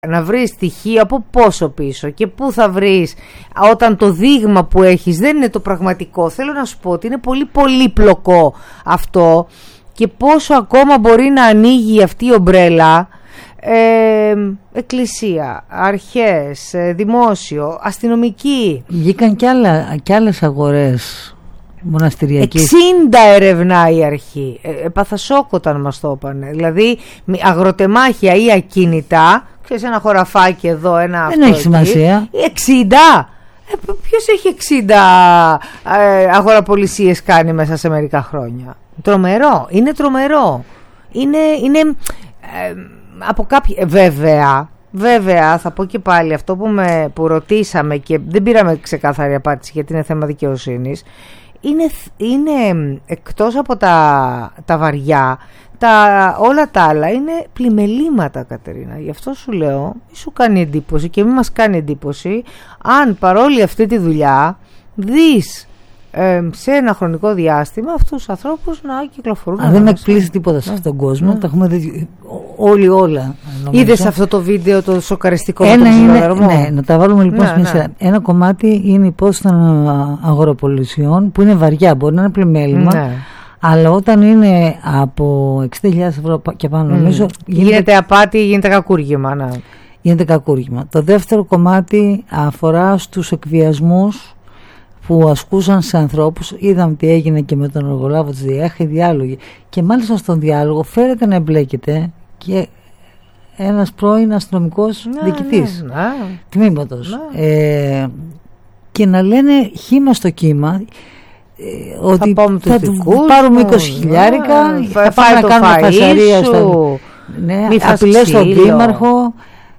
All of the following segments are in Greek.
να βρεις στοιχεία από πόσο πίσω και πού θα βρεις όταν το δείγμα που έχεις δεν είναι το πραγματικό. Θέλω να σου πω ότι είναι πολύ πολύπλοκο αυτό και πόσο ακόμα μπορεί να ανοίγει αυτή η ομπρέλα. Εκκλησία, αρχές, δημόσιο, αστυνομική. Βγήκαν κι άλλες αγορές μοναστηριακής. 60 ερευνάει η αρχή. Έπαθα σοκ όταν μας το είπανε. Δηλαδή αγροτεμάχια ή ακίνητα. Ξέρεις, ένα χωραφάκι εδώ, ένα αυτό. Δεν έχει σημασία. 60. Ποιος έχει 60 αγοραπολισίες κάνει μέσα σε μερικά χρόνια? Τρομερό. Είναι τρομερό. Είναι από κάποια... Βέβαια, θα πω και πάλι αυτό που ρωτήσαμε και δεν πήραμε ξεκάθαρη απάντηση γιατί είναι θέμα δικαιοσύνης. Είναι εκτός από τα βαριά, όλα τα άλλα είναι πλημελήματα, Κατερίνα. Γι' αυτό σου λέω, μη σου κάνει εντύπωση και μη μας κάνει εντύπωση αν παρόλη αυτή τη δουλειά δεις σε ένα χρονικό διάστημα αυτούς τους ανθρώπους να κυκλοφορούν. Δεν με εκπλήσει τίποτα σε αυτόν τον κόσμο. Τα έχουμε δει όλοι όλα. Είδες αυτό το βίντεο το σοκαριστικό? Ναι, να τα βάλουμε λοιπόν στην σειρά. Ένα κομμάτι είναι η υπόθεση των αγοραπολισιών που είναι βαριά, μπορεί να είναι πλημέλημα. Ναι. Αλλά όταν είναι από 60.000 ευρώ και πάνω, νομίζω. Γίνεται απάτη, γίνεται κακούργημα. Ναι. Γίνεται κακούργημα. Το δεύτερο κομμάτι αφορά στους εκβιασμούς που ασκούσαν σε ανθρώπους. Είδαμε τι έγινε και με τον εργολάβο της ΔΙΕΧ, οι διάλογοι. Και μάλιστα στον διάλογο φέρεται να εμπλέκεται και ένας πρώην αστυνομικός διοικητής τμήματος. Και να λένε χύμα στο κύμα. Ότι θα του πάρουμε 20 χιλιάρικα, θα πάμε να κάνουμε φασαρία απειλές στον δήμαρχο,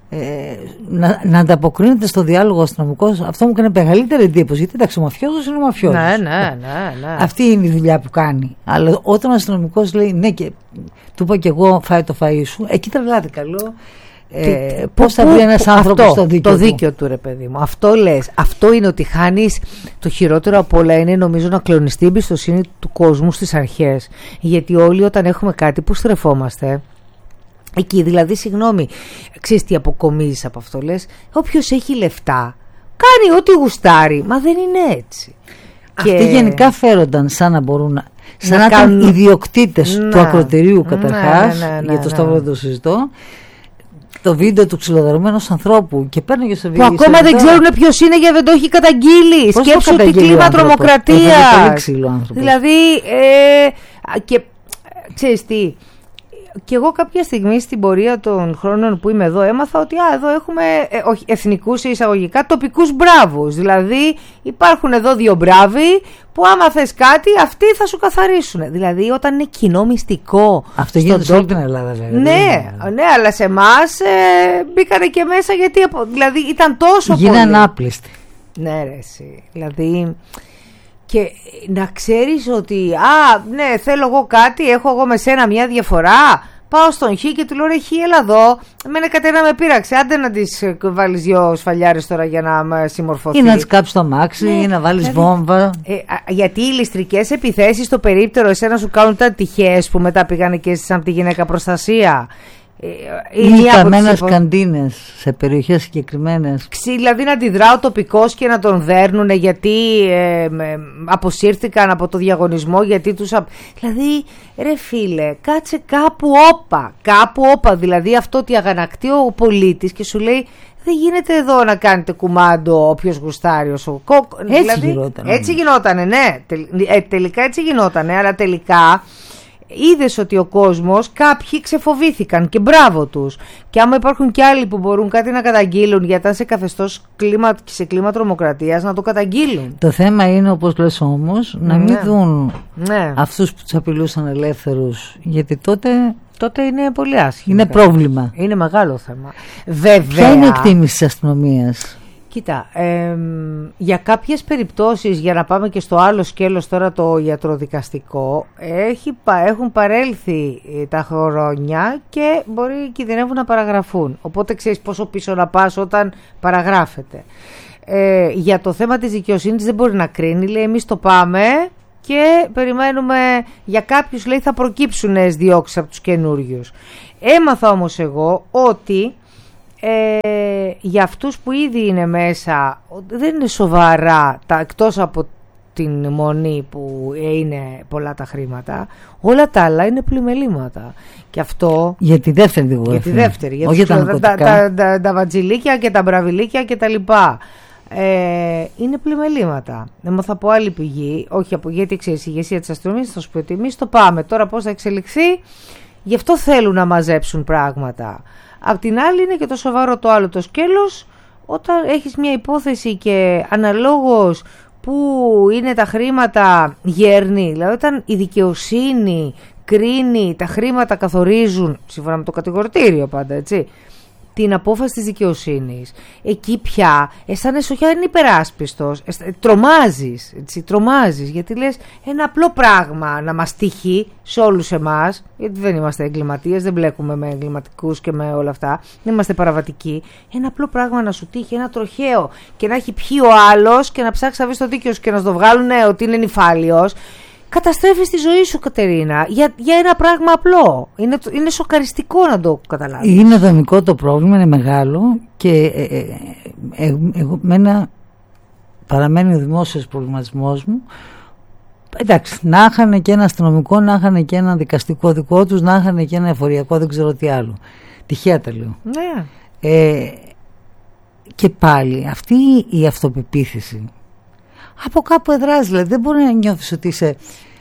να ανταποκρίνεται στο διάλογο αστυνομικός. Αυτό μου έκανε μεγαλύτερη εντύπωση, γιατί εντάξει, ο μαφιόζος είναι ο μαφιόζος. Ναι. Αυτή είναι η δουλειά που κάνει. Αλλά όταν ο αστυνομικός λέει ναι, και του είπα και εγώ φάει το φαΐ σου, εκεί τρελάται καλό. Πώς θα βρει ένας άνθρωπος στο δίκαιο του, ρε παιδί μου? Αυτό λες. Αυτό είναι ότι χάνεις. Το χειρότερο από όλα είναι, νομίζω, να κλονιστεί η εμπιστοσύνη του κόσμου στις αρχές. Γιατί όλοι όταν έχουμε κάτι που στρεφόμαστε εκεί, δηλαδή, συγγνώμη, ξέρεις τι αποκομίζεις από αυτό? Λες, όποιος έχει λεφτά κάνει ό,τι γουστάρει. Μα δεν είναι έτσι. Αυτοί γενικά φέρονταν σαν να μπορούν να ήταν ιδιοκτήτες του ακροτηρίου καταρχάς. Για το Σταύρο το συζητώ. Το βίντεο του ξυλοδαρμένου ανθρώπου και παίρνει και σε βίντεο. Που ακόμα δεν ξέρουν ποιος είναι γιατί δεν το έχει καταγγείλει. Σκέψου τι κλίμα τρομοκρατίας. Δηλαδή, και ξέρεις τι, και εγώ κάποια στιγμή στην πορεία των χρόνων που είμαι εδώ έμαθα ότι εδώ έχουμε εθνικούς εισαγωγικά τοπικούς μπράβους. Δηλαδή υπάρχουν εδώ δύο μπράβοι που άμα θες κάτι αυτοί θα σου καθαρίσουν. Δηλαδή όταν είναι κοινό μυστικό. Αυτό γίνεται σε όλη την Ελλάδα βέβαια. Ναι, αλλά σε εμάς μπήκανε και μέσα γιατί δηλαδή ήταν τόσο πολύ. Γίνανε άπλιστοι. Ναι ρε εσύ. Δηλαδή... Και να ξέρεις ότι ναι, θέλω εγώ κάτι, έχω εγώ με σένα μια διαφορά. Πάω στον Χ και του λέω ρε Χ, έλα εδώ. Εμένα Κατερίνα με πείραξε. Άντε να της βάλεις δυο σφαλιάρες τώρα για να με συμμορφωθεί. Ή να της κάψεις το μάξι, ή να βάλεις βόμβα. Γιατί οι ληστρικές επιθέσεις στο περίπτερο εσένα σου κάνουν τα τυχαίες που μετά πήγανε και έστησαν από τη γυναίκα προστασία. Ή καμένες καντίνες σε περιοχές συγκεκριμένες. Δηλαδή να αντιδρά ο τοπικός και να τον δέρνουν γιατί αποσύρθηκαν από το διαγωνισμό, γιατί τους δηλαδή ρε φίλε, κάτσε κάπου όπα. Δηλαδή αυτό ότι αγανακτεί ο πολίτης και σου λέει δεν γίνεται εδώ να κάνετε κουμάντο όποιος γουστάρει όσο έτσι γινότανε, ναι. Τελικά έτσι γινότανε, αλλά τελικά είδες ότι ο κόσμος, κάποιοι ξεφοβήθηκαν και μπράβο τους. Και άμα υπάρχουν κι άλλοι που μπορούν κάτι να καταγγείλουν γιατί ήταν σε καθεστώς σε κλίμα τρομοκρατίας, να το καταγγείλουν. Το θέμα είναι, όπως λες όμως, να μην δουν αυτούς που τους απειλούσαν ελεύθερους, γιατί τότε είναι πολύ άσχημο. Είναι πρόβλημα. Είναι μεγάλο θέμα. Βέβαια. Ποια είναι η εκτίμηση της αστυνομίας? Κοίτα, για κάποιες περιπτώσεις, για να πάμε και στο άλλο σκέλος τώρα, το ιατροδικαστικό, έχουν παρέλθει τα χρόνια και κινδυνεύουν να παραγραφούν. Οπότε ξέρεις πόσο πίσω να πας όταν παραγράφεται. Για το θέμα της δικαιοσύνης δεν μπορεί να κρίνει, λέει εμείς το πάμε και περιμένουμε. Για κάποιους λέει θα προκύψουν νέες διώξεις από τους καινούριους. Έμαθα όμως εγώ ότι για αυτούς που ήδη είναι μέσα δεν είναι σοβαρά, εκτός από την μονή που είναι πολλά τα χρήματα, όλα τα άλλα είναι πλημελήματα. Και αυτό για τη δεύτερη δικογραφία. Για τη δεύτερη. Όχι για τα βατζιλίκια και τα μπραβιλίκια και τα λοιπά. Είναι πλημελήματα. Θα πω άλλη πηγή, όχι από, γιατί ξέρεις, η ηγεσία της αστυνομίας θα σου πει ότι εμείς το πάμε. Τώρα πώς θα εξελιχθεί, γι' αυτό θέλουν να μαζέψουν πράγματα. Απ' την άλλη είναι και το σοβαρό το άλλο το σκέλος, όταν έχεις μια υπόθεση και αναλόγως που είναι τα χρήματα γέρνει, δηλαδή όταν η δικαιοσύνη κρίνει, τα χρήματα καθορίζουν, σύμφωνα με το κατηγορητήριο πάντα, έτσι, την απόφαση της δικαιοσύνης, εκεί πια αισθάνεσαι όχι, δεν είναι υπεράσπιστος, τρομάζεις, γιατί λες ένα απλό πράγμα να μας τύχει σε όλους εμάς, γιατί δεν είμαστε εγκληματίες, δεν μπλέκουμε με εγκληματικούς και με όλα αυτά, δεν είμαστε παραβατικοί, ένα απλό πράγμα να σου τύχει, ένα τροχαίο και να έχει πιει ο άλλος και να ψάξει να βρει το δίκαιο σου και να σου το βγάλουν ότι είναι νηφάλιος. Καταστρέφεις τη ζωή σου, Κατερίνα, για ένα πράγμα απλό. Είναι σοκαριστικό να το καταλάβεις. Είναι δομικό το πρόβλημα, είναι μεγάλο και εμένα παραμένει ο δημόσιος προβληματισμός μου. Εντάξει, να είχαν και ένα αστυνομικό, να είχαν και ένα δικαστικό δικό τους, να είχαν και ένα εφοριακό, δεν ξέρω τι άλλο. Τυχαία τα λέω. Ναι. Και πάλι αυτή η αυτοπεποίθηση από κάπου εδράζει, δηλαδή δεν μπορεί να νιώθεις ότι είσαι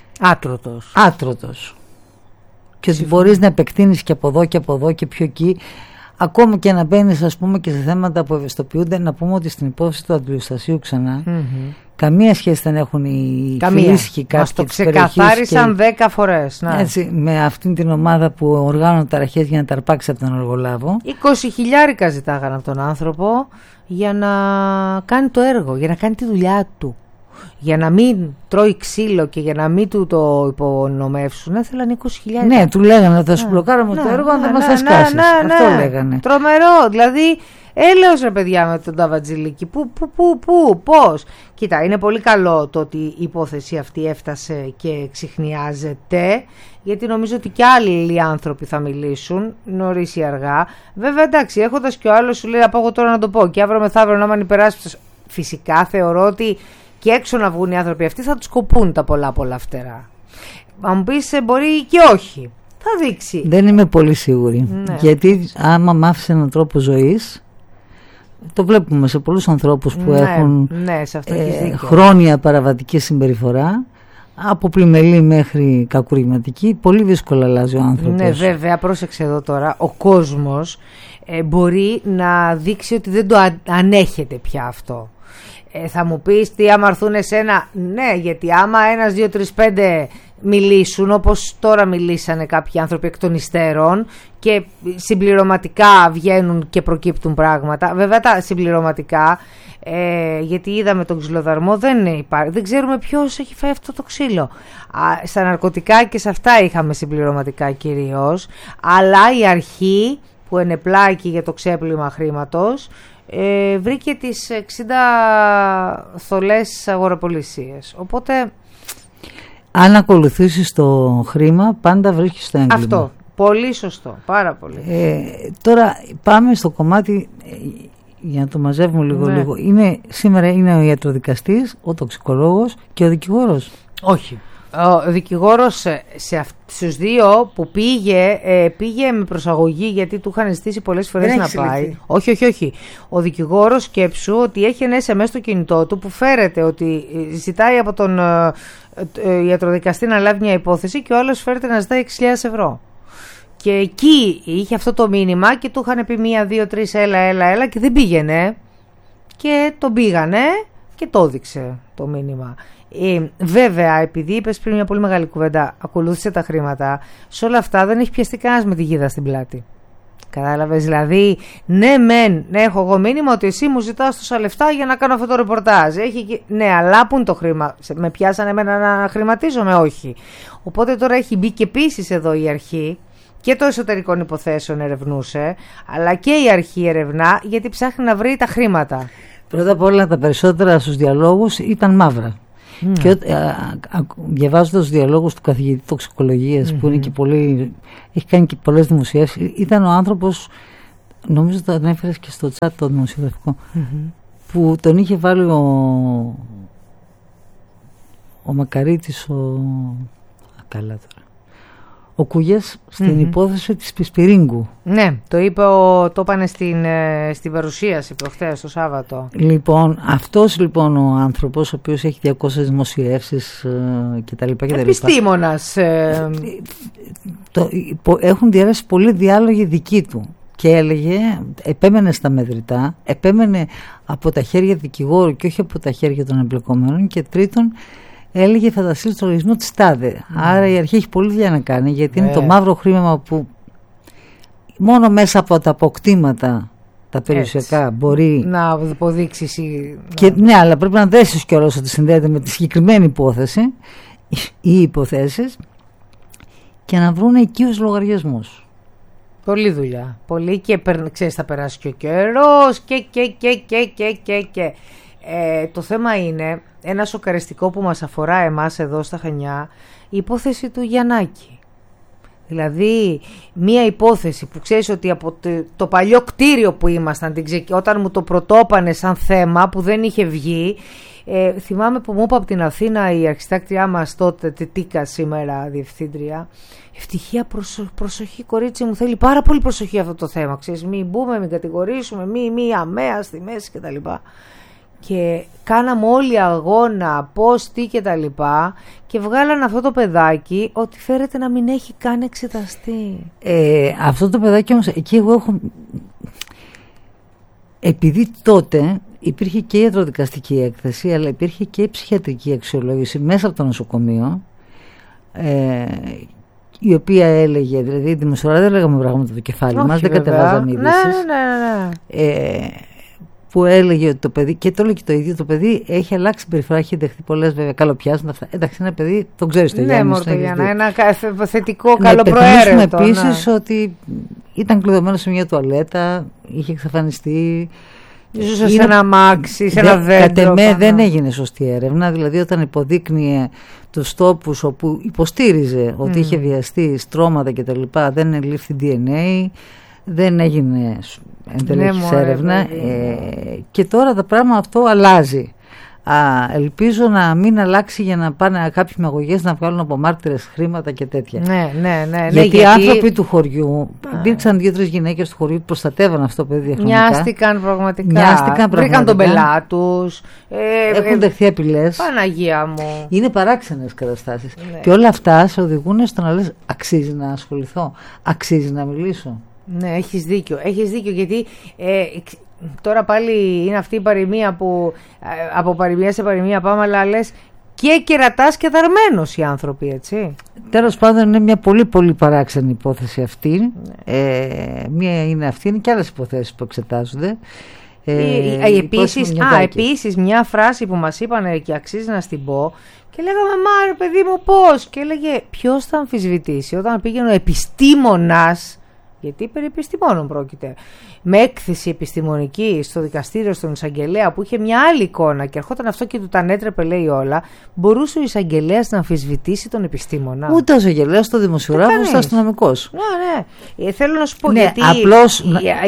άτρωτος και ότι μπορείς να επεκτείνεις και από εδώ και από εδώ και πιο εκεί, ακόμα και να μπαίνεις, ας πούμε, και σε θέματα που ευαισθητοποιούνται. Να πούμε ότι στην υπόθεση του Αντιλουστασίου ξανά καμία σχέση δεν έχουν οι φιλήσυχοι κάποιοι. Μας το ξεκαθάρισαν 10 φορές. Να. Έτσι, με αυτήν την ομάδα που οργάνωνε ταραχές για να ταρπάξει από τον εργολάβο. 20.000 ζητάγαν από τον άνθρωπο για να κάνει το έργο, για να κάνει τη δουλειά του. Για να μην τρώει ξύλο και για να μην του το υπονομεύσουν, έθελαν 20.000. Ναι, του λέγανε θα σου μπλοκάρουμε το έργο αν δεν μας ασκάσεις. Αυτό λέγανε. Τρομερό, δηλαδή έλεος ρε παιδιά με τον Ταβατζηλίκη. Πώς. Κοίτα, είναι πολύ καλό το ότι η υπόθεση αυτή έφτασε και ξιχνιάζεται, γιατί νομίζω ότι και άλλοι άνθρωποι θα μιλήσουν νωρίς ή αργά. Βέβαια, εντάξει, έχοντας και ο άλλος σου λέει από εγώ τώρα να το πω και αύριο μεθαύριο να είμαι ανυπεράσπιστος. Φυσικά θεωρώ ότι και έξω να βγουν οι άνθρωποι αυτοί θα τους κοπούν τα πολλά φτερά. Αν μου πεις μπορεί και όχι. Θα δείξει. Δεν είμαι πολύ σίγουρη. Ναι. Γιατί άμα μάθεις έναν τρόπο ζωής, το βλέπουμε σε πολλούς ανθρώπους που έχουν χρόνια παραβατική συμπεριφορά, από πλημελή μέχρι κακουργηματική, πολύ δύσκολα αλλάζει ο άνθρωπος. Ναι, βέβαια, πρόσεξε εδώ τώρα, ο κόσμος μπορεί να δείξει ότι δεν το ανέχεται πια αυτό. Θα μου πεις τι άμα έρθουν εσένα, ναι, γιατί άμα 1, 2, 3, 5 μιλήσουν όπως τώρα μιλήσανε κάποιοι άνθρωποι εκ των υστέρων και συμπληρωματικά βγαίνουν και προκύπτουν πράγματα, βέβαια τα συμπληρωματικά, γιατί είδαμε τον ξυλοδαρμό, δεν ξέρουμε ποιος έχει φάει αυτό το ξύλο. Στα ναρκωτικά και σε αυτά είχαμε συμπληρωματικά κυρίως, αλλά η αρχή που ενεπλάκη για το ξέπλυμα χρήματος βρήκε τις 60 θολές αγοραπολισίες. Οπότε αν ακολουθήσεις το χρήμα πάντα βρίσκεις το έγκλημα. Αυτό, πολύ σωστό, πάρα πολύ. Τώρα πάμε στο κομμάτι, για να το μαζεύουμε λίγο. Σήμερα είναι ο ιατροδικαστής, ο τοξικολόγος και ο δικηγόρος. Όχι. Ο δικηγόρος στους δύο που πήγε με προσαγωγή, γιατί του είχαν ζητήσει πολλές φορές να πάει. Όχι. Ο δικηγόρος, σκέψου ότι έχει ένα SMS στο κινητό του που φέρεται ότι ζητάει από τον ιατροδικαστή να λάβει μια υπόθεση και ο άλλος φέρεται να ζητάει 6.000 ευρώ. Και εκεί είχε αυτό το μήνυμα και του είχαν πει 1, 2, 3 έλα και δεν πήγαινε και τον πήγανε και το έδειξε το μήνυμα. Βέβαια, επειδή είπες πριν μια πολύ μεγάλη κουβέντα, ακολούθησε τα χρήματα, σε όλα αυτά δεν έχει πιαστεί κανένας με τη γίδα στην πλάτη. Κατάλαβες, δηλαδή, ναι, έχω εγώ μήνυμα ότι εσύ μου ζητάς τόσα λεφτά για να κάνω αυτό το ρεπορτάζ. Ναι, αλλά πού είναι το χρήμα, με πιάσανε εμένα να χρηματίζομαι, όχι. Οπότε τώρα έχει μπει και επίσης εδώ η αρχή. Και το εσωτερικών υποθέσεων ερευνούσε, αλλά και η αρχή ερευνά, γιατί ψάχνει να βρει τα χρήματα. Πρώτα απ' όλα τα περισσότερα στους διαλόγους ήταν μαύρα. Και διαβάζοντας τους διαλόγους του καθηγητή τοξικολογίας, που είναι και πολύ, έχει κάνει και πολλές δημοσιεύσεις, ήταν ο άνθρωπος νομίζω το ανέφερες και στο chat το δημοσιογραφικό, που τον είχε βάλει ο Μακαρίτης, καλά τώρα, ο Κουγιές στην υπόθεση της Πισπυρίγκου. Ναι, το είπανε στην παρουσίαση προχθές το Σάββατο. Λοιπόν, αυτός λοιπόν ο άνθρωπος, ο οποίος έχει 200 δημοσιεύσεις κτλ. Επιστήμονας. Έχουν διαρρεύσει πολλοί διάλογοι δικοί του. Και έλεγε, επέμενε στα μετρητά, επέμενε από τα χέρια δικηγόρου και όχι από τα χέρια των εμπλεκομένων. Και τρίτον, έλεγε θα τα στείλει στο λογαριασμό της ΤΑΔΕ. Άρα η αρχή έχει πολλή δουλειά να κάνει, γιατί είναι το μαύρο χρήμα που μόνο μέσα από τα αποκτήματα τα περιουσιακά μπορεί να αποδείξεις ναι, αλλά πρέπει να δέσεις κιόλας ότι συνδέεται με τη συγκεκριμένη υπόθεση ή υποθέσεις και να βρουν οικείους λογαριασμούς. Πολλή δουλειά. Πολύ, και ξέρεις, θα περάσει και ο καιρός και. Το θέμα είναι ένα σοκαριστικό που μας αφορά εμάς εδώ στα Χανιά, η υπόθεση του Γιαννάκη. Δηλαδή μία υπόθεση που ξέρεις ότι από το παλιό κτίριο που ήμασταν, όταν μου το πρωτόπανε σαν θέμα που δεν είχε βγει, θυμάμαι που μου είπε από την Αθήνα η αρχιστάκτριά μας τότε, Τετίκα σήμερα διευθύντρια, ευτυχία, προσοχή κορίτσι μου, θέλει πάρα πολύ προσοχή αυτό το θέμα, ξέρεις, μην μπούμε, μην κατηγορήσουμε, μη αμαία στη μέση κτλ. Και κάναμε όλοι αγώνα, πώς, τι και τα λοιπά, και βγάλαν αυτό το παιδάκι ότι φέρεται να μην έχει καν εξεταστεί. Αυτό το παιδάκι όμως, εκεί εγώ έχω... Επειδή τότε υπήρχε και η ιατροδικαστική έκθεση, αλλά υπήρχε και η ψυχιατρική αξιολόγηση μέσα από το νοσοκομείο, η οποία έλεγε, δηλαδή οι δημοσιογράφοι δεν λέγαμε πράγματα το κεφάλι μας, δεν κατεβάζαμε ειδήσεις. Ναι. Που έλεγε ότι το παιδί, και το έλεγε και το ίδιο, το παιδί έχει αλλάξει συμπεριφορά, έχει δεχτεί πολλές βέβαια καλοπιάσματα αυτά. Εντάξει, ένα παιδί, το ξέρεις το Γιάννη. Ναι, Γιάννα, ένα θετικό καλοπροαίρετο. Να πούμε επίσης ότι ήταν κλειδωμένο σε μια τουαλέτα, είχε εξαφανιστεί. Ζούσε σε ένα αμάξι, σε ένα δέντρο. Κατ' εμέ δεν έγινε σωστή έρευνα, δηλαδή όταν υποδείκνυε τους τόπους όπου υποστήριζε ότι είχε βιαστεί, στρώματα κτλ., δεν ελήφθη DNA. Δεν έγινε εντελεχής έρευνα και τώρα το πράγμα αυτό αλλάζει. Ελπίζω να μην αλλάξει για να πάνε κάποιοι με αγωγές να βγάλουν από μάρτυρες χρήματα και τέτοια. Ναι, γιατί οι άνθρωποι του χωριού, υπήρξαν 2-3 γυναίκες του χωριού που προστατεύαν αυτό το παιδί διαχρονικά. Νοιάστηκαν πραγματικά. Βρήκαν τον πελά τους. Έχουν δεχθεί απειλές. Παναγία μου. Είναι παράξενες καταστάσεις. Ναι. Και όλα αυτά σε οδηγούν στο να λες αξίζει να ασχοληθώ, αξίζει να μιλήσω. Ναι, έχεις δίκιο, γιατί τώρα πάλι είναι αυτή η παροιμία που από παροιμία σε παροιμία πάμε, αλλά λες και κερατάς και δαρμένος οι άνθρωποι, έτσι. Τέλος πάντων είναι μια πολύ πολύ παράξενη υπόθεση αυτή. Μία είναι αυτή, είναι και άλλες υποθέσεις που εξετάζονται. Επίσης μια φράση που μας είπανε και αξίζει να στην πω, και λέγαμε μα ρε παιδί μου πώς, και έλεγε ποιος θα αμφισβητήσει όταν πήγαινε ο επιστήμονας, γιατί περί επιστημόνων πρόκειται, με έκθεση επιστημονική στο δικαστήριο στον εισαγγελέα που είχε μια άλλη εικόνα και ερχόταν αυτό και του τα ανέτρεπε, λέει όλα, μπορούσε ο εισαγγελέας να αμφισβητήσει τον επιστήμονα? Ούτε ο εισαγγελέας, το δημοσιογράφο, ούτε ο αστυνομικός. Ναι. Θέλω να σου πω, γιατί απλώς...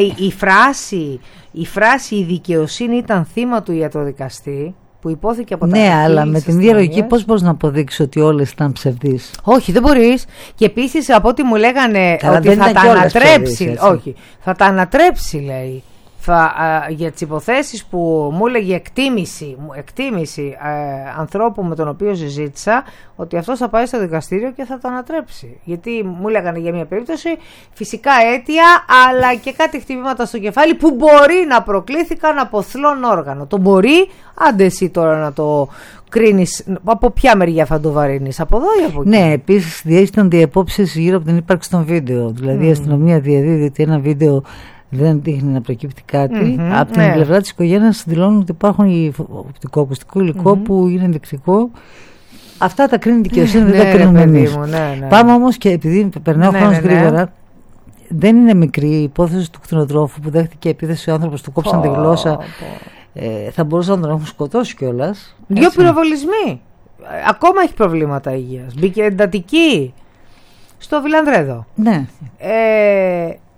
η φράση «η δικαιοσύνη ήταν θύμα του ιατροδικαστή», που υπόθηκε από τα αρχή. Ναι, αλλά με την ίδια λογική πώς μπορείς να αποδείξεις ότι όλες ήταν ψευδείς? Όχι, δεν μπορείς. Και επίσης από ό,τι μου λέγανε ότι θα τα ανατρέψει. Όχι, θα τα ανατρέψει, λέει. Για τις υποθέσεις που μου έλεγε εκτίμηση ανθρώπου με τον οποίο συζήτησα, ότι αυτός θα πάει στο δικαστήριο και θα το ανατρέψει. Γιατί μου λέγανε για μια περίπτωση φυσικά αίτια, αλλά και κάτι χτυπήματα στο κεφάλι που μπορεί να προκλήθηκαν από θλόν όργανο. Το μπορεί, άντε εσύ τώρα να το κρίνεις, από ποια μεριά θα το βαρύνεις, από εδώ ή από εκεί? Ναι, επίσης διέστηκαν διαπόψεις γύρω από την ύπαρξη των βίντεο. Δηλαδή η αστυνομία διαδίδει ότι ένα βίντεο δεν δείχνει να προκύπτει κάτι. Από την πλευρά της οικογένειας δηλώνουν ότι υπάρχουν οπτικοακουστικό υλικό που είναι ενδεικτικό. Αυτά τα κρίνει η δικαιοσύνη, δεν τα κρίνουμε εμείς. Πάμε όμως, και επειδή περνάει ο χρόνος γρήγορα, δεν είναι μικρή η υπόθεση του κτηνοτρόφου που δέχτηκε επίθεση ο άνθρωπος, του κόψαν τη γλώσσα. Θα μπορούσαν να τον έχουν σκοτώσει κιόλας. 2 πυροβολισμοί. Ακόμα έχει προβλήματα υγείας. Μπήκε εντατική στο Βιλανδρέδο. Ναι.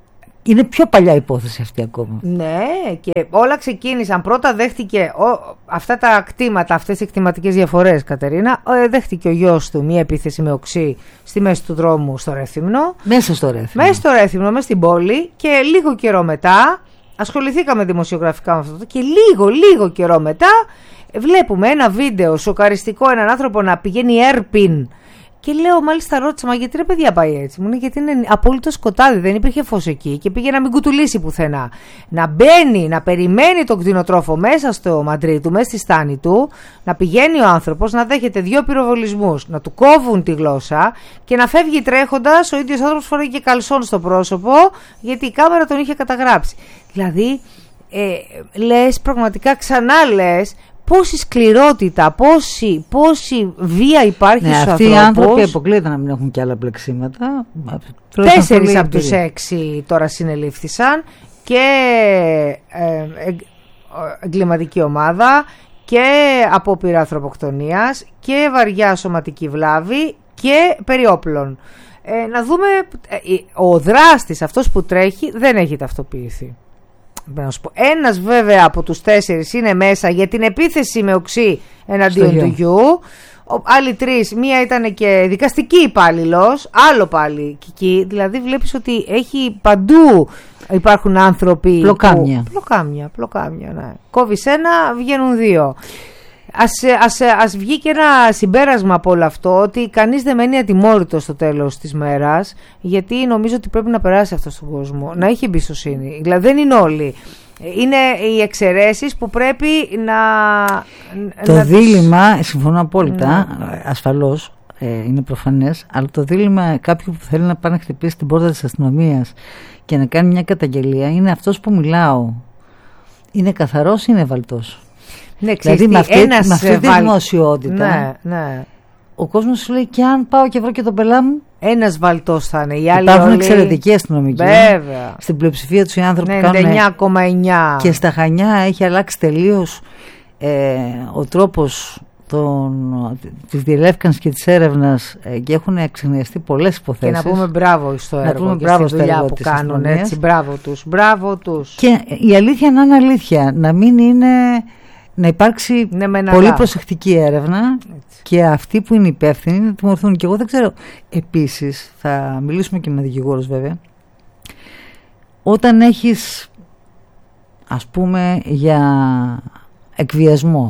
Είναι πιο παλιά υπόθεση αυτή ακόμα. Ναι, και όλα ξεκίνησαν. Πρώτα δέχτηκε αυτά τα κτήματα, αυτές τις κτηματικές διαφορές, Κατερίνα. Δέχτηκε ο γιος του μία επίθεση με οξύ στη μέση του δρόμου στο Ρέθυμνο. Μέσα στο Ρέθυμνο, μέσα στην πόλη. Και λίγο καιρό μετά, ασχοληθήκαμε δημοσιογραφικά με αυτό, και λίγο καιρό μετά βλέπουμε ένα βίντεο σοκαριστικό, έναν άνθρωπο να πηγαίνει έρπιν. Και λέω, μάλιστα ρώτησα, μα γιατί ρε παιδιά πάει έτσι? Μου λέει, γιατί είναι απόλυτο σκοτάδι, δεν υπήρχε φως εκεί και πήγε να μην κουτουλήσει πουθενά. Να μπαίνει, να περιμένει τον κτηνοτρόφο μέσα στο μαντρί του, μέσα στη στάνη του, να πηγαίνει ο άνθρωπος, να δέχεται 2 πυροβολισμούς, να του κόβουν τη γλώσσα και να φεύγει τρέχοντας. Ο ίδιος άνθρωπος φοράει και καλσόν στο πρόσωπο, γιατί η κάμερα τον είχε καταγράψει. Δηλαδή, λες πραγματικά, ξανά λες, πόση σκληρότητα, πόση βία υπάρχει στους ανθρώπους. Αυτοί οι άνθρωποι αποκλείεται να μην έχουν και άλλα πλεξίματα. 4 από τους 6 τώρα συνελήφθησαν και εγκληματική ομάδα και απόπειρα ανθρωποκτονίας και βαριά σωματική βλάβη και περιόπλων. Να δούμε, ο δράστης, αυτός που τρέχει, δεν έχει ταυτοποιηθεί. Ένας βέβαια από τους 4 είναι μέσα για την επίθεση με οξύ εναντίον του γιου. Άλλοι 3, μία ήταν και δικαστική υπάλληλος, άλλο πάλι εκεί. Δηλαδή βλέπεις ότι έχει παντού, υπάρχουν άνθρωποι. Πλοκάμια, ναι. Κόβεις ένα, βγαίνουν 2. Ας βγει και ένα συμπέρασμα από όλο αυτό, ότι κανείς δεν μένει ατιμόρυτος στο τέλος της μέρας, γιατί νομίζω ότι πρέπει να περάσει αυτό στον κόσμο, να έχει εμπιστοσύνη. Δηλαδή δεν είναι όλοι. Είναι οι εξαιρέσεις που πρέπει το δίλημμα, συμφωνώ απόλυτα, ασφαλώς, είναι προφανές, αλλά το δίλημμα κάποιου που θέλει να πάει να χτυπήσει την πόρτα της αστυνομίας και να κάνει μια καταγγελία είναι αυτός που μιλάω. Είναι καθαρός ή είναι βαλτός? Ναι, δηλαδή με αυτή τη δημοσιότητα, ναι. Ο κόσμος σου λέει, και αν πάω και βρω και τον πελά μου, ένας βαλτός θα είναι. Οι άλλοι υπάρχουν εξαιρετικοί αστυνομικοί. Βέβαια. Στην πλειοψηφία τους οι άνθρωποι κάνουν 99,9. Και στα Χανιά έχει αλλάξει τελείως ο τρόπος της διελεύκανσης και της έρευνας και έχουν εξενιαστεί πολλές υποθέσεις. Και να πούμε μπράβο στο έργο και στη δουλειά που κάνουν. Έτσι, μπράβο τους. Και η αλήθεια να είναι αλήθεια, να μην είναι... Να υπάρξει πολύ προσεκτική έρευνα. Έτσι. Και αυτοί που είναι υπεύθυνοι να τιμωρηθούν. Και εγώ δεν ξέρω. Επίσης, θα μιλήσουμε και με δικηγόρους βέβαια. Όταν έχεις, ας πούμε, για εκβιασμό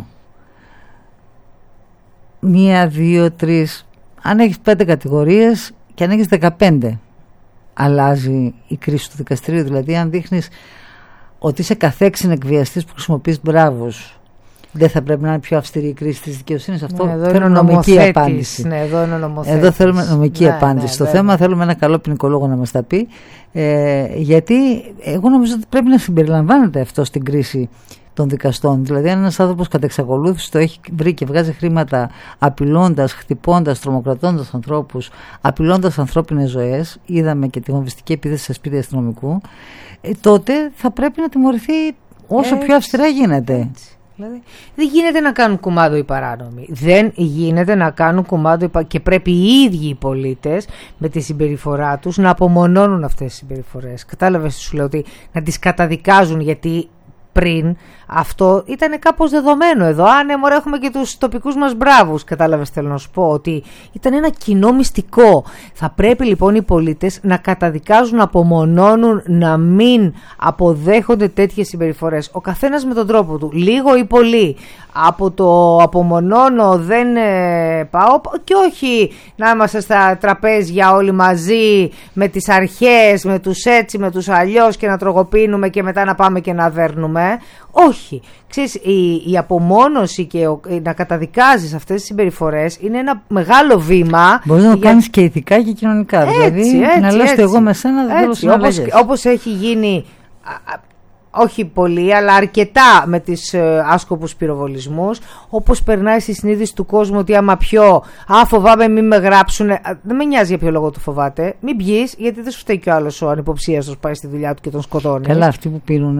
1, 2, 3, αν έχεις 5 κατηγορίες και αν έχεις 15, αλλάζει η κρίση του δικαστηρίου. Δηλαδή, αν δείχνεις ότι είσαι καθέξιν εκβιαστής που χρησιμοποιείς μπράβους, δεν θα πρέπει να είναι πιο αυστηρή η κρίση της δικαιοσύνης? Αυτό θέλω νομική απάντηση. Ναι, εδώ είναι ο νομοθέτης. Εδώ θέλουμε νομική απάντηση. Στο θέμα θέλουμε ένα καλό ποινικολόγο να μας τα πει. Γιατί εγώ νομίζω ότι πρέπει να συμπεριλαμβάνεται αυτό στην κρίση των δικαστών. Δηλαδή, αν ένας άνθρωπος κατ' εξακολούθηση το έχει βρει και βγάζει χρήματα απειλώντας, χτυπώντας, τρομοκρατώντας ανθρώπους, απειλώντας ανθρώπινες ζωές, είδαμε και τη βομβιστική επίθεση σε σπίτι αστυνομικού, τότε θα πρέπει να τιμωρηθεί όσο πιο αυστηρά γίνεται. Δηλαδή, δεν γίνεται να κάνουν κουμάντο οι παράνομοι. Δεν γίνεται να κάνουν κουμάντο και πρέπει οι ίδιοι οι πολίτες με τη συμπεριφορά τους να απομονώνουν αυτές τις συμπεριφορές. Κατάλαβες τι σου λέω? Ότι να τις καταδικάζουν, γιατί πριν αυτό ήταν κάπως δεδομένο εδώ. Μωρέ, έχουμε και τους τοπικούς μας μπράβους. Κατάλαβες, θέλω να σου πω ότι ήταν ένα κοινό μυστικό. Θα πρέπει λοιπόν οι πολίτες να καταδικάζουν, να απομονώνουν, να μην αποδέχονται τέτοιες συμπεριφορές. Ο καθένας με τον τρόπο του, λίγο ή πολύ. Από το απομονώνω, δεν πάω, και όχι να είμαστε στα τραπέζια όλοι μαζί με τις αρχές, με τους έτσι, με τους αλλιώς και να τρογοπίνουμε και μετά να πάμε και να δέρνουμε. Όχι. Ξέρεις, η απομόνωση και να καταδικάζεις αυτές τις συμπεριφορές είναι ένα μεγάλο βήμα. Μπορείς να το κάνεις και ηθικά και κοινωνικά. Δηλαδή να λες το εγώ με σένα δεν θέλω συναλλαγές. Όπως έχει γίνει, όχι πολύ, αλλά αρκετά με τις άσκοπους πυροβολισμούς, όπως περνάει στη συνείδηση του κόσμου ότι άμα πιω, φοβάμαι μην με γράψουν, δεν με νοιάζει για ποιο λόγο του φοβάται, μην πιείς, γιατί δεν σου φταίει κι ο άλλος ο ανυποψίαστος, πάει στη δουλειά του και τον σκοτώνει. Καλά, αυτοί που πίνουνε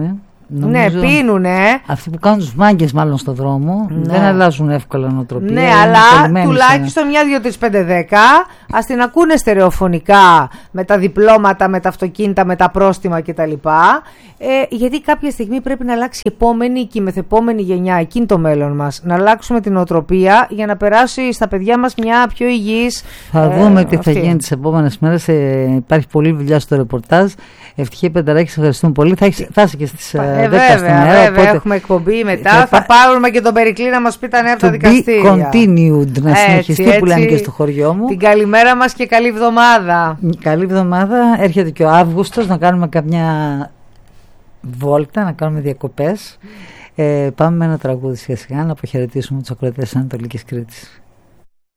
Ναι, πίνουνε. Αυτοί που κάνουν τους μάγκες μάλλον στον δρόμο δεν αλλάζουν εύκολα νοοτροπία. Ναι, αλλά τουλάχιστον 1, 2, 3, 5, 10 ας την ακούνε στερεοφωνικά με τα διπλώματα, με τα αυτοκίνητα, με τα πρόστιμα κτλ. Γιατί κάποια στιγμή πρέπει να αλλάξει η επόμενη και η μεθεπόμενη γενιά, εκείνη το μέλλον μας. Να αλλάξουμε την νοοτροπία για να περάσει στα παιδιά μας μια πιο υγιής. Θα δούμε τι θα γίνει τις επόμενες μέρες. Υπάρχει πολλή δουλειά στο ρεπορτάζ. Ευτυχία Πενταράκη, σε ευχαριστούμε πολύ. Θα είσαι και στις 10 στον αέρα. Βέβαια, έχουμε εκπομπή μετά. Θα πάρουμε και τον Περικλή να μας πει τα νέα από τα δικαστήρια. Continued, να συνεχιστεί που λένε και στο χωριό μου. Την καλημέρα μας και καλή εβδομάδα. Καλή εβδομάδα. Έρχεται και ο Αύγουστος να κάνουμε καμιά βόλτα, να κάνουμε διακοπές. Πάμε με ένα τραγούδι σιγά σιγά να αποχαιρετήσουμε τους ακροατές της Ανατολικής Κρήτης.